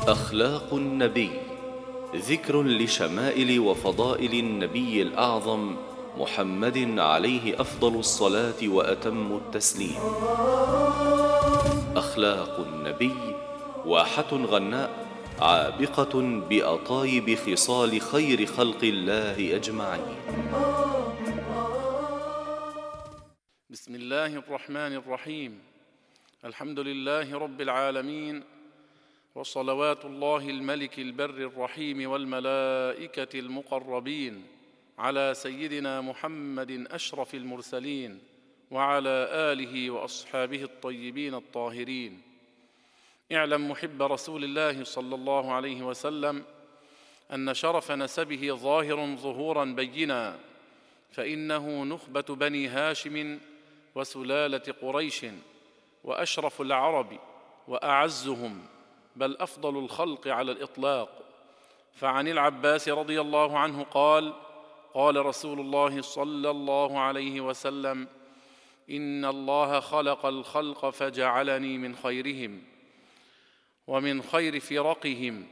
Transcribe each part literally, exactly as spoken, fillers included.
أخلاق النبي، ذكر لشمائل وفضائل النبي الأعظم محمد عليه أفضل الصلاة وأتم التسليم. أخلاق النبي واحة غناء عابقة بأطايب خصال خير خلق الله أجمعين. بسم الله الرحمن الرحيم. الحمد لله رب العالمين، وصلوات الله الملك البر الرحيم والملائكة المقربين على سيدنا محمد أشرف المرسلين وعلى آله وأصحابه الطيبين الطاهرين. اعلم محب رسول الله صلى الله عليه وسلم أن شرف نسبه ظاهر ظهورا بينا، فإنه نخبة بني هاشم وسلالة قريش، وأشرف العرب وأعزهم، بل أفضل الخلق على الإطلاق. فعن العباس رضي الله عنه قال: قال رسول الله صلى الله عليه وسلم: إن الله خلق الخلق فجعلني من خيرهم ومن خير فرقهم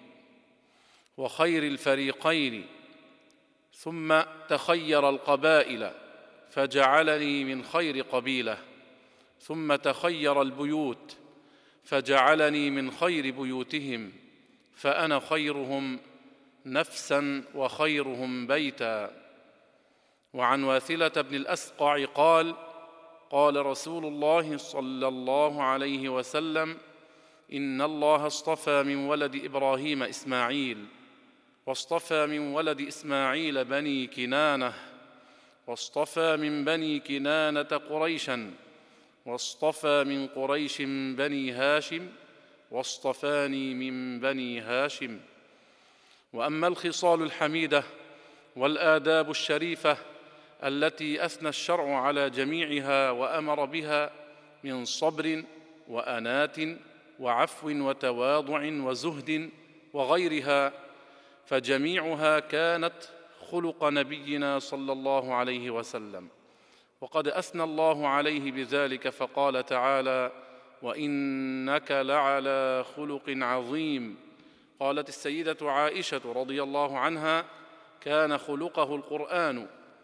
وخير الفريقين، ثم تخير القبائل فجعلني من خير قبيلة، ثم تخير البيوت فجعلني من خير بيوتهم، فأنا خيرهم نفسا وخيرهم بيتا. وعن واثلة بن الأسقع قال: قال رسول الله صلى الله عليه وسلم: إن الله اصطفى من ولد إبراهيم إسماعيل، واصطفى من ولد إسماعيل بني كنانة، واصطفى من بني كنانة قريشا، واصطفى من قريش بني هاشم، واصطفاني من بني هاشم. وأما الخصال الحميدة والآداب الشريفة التي أثنى الشرع على جميعها وأمر بها من صبر وأنات وعفو وتواضع وزهد وغيرها، فجميعها كانت خلق نبينا صلى الله عليه وسلم، وقد أثنى الله عليه بذلك فقال تعالى: وإنك لعلى خلق عظيم. قالت السيدة عائشة رضي الله عنها: كان خلقه القرآن،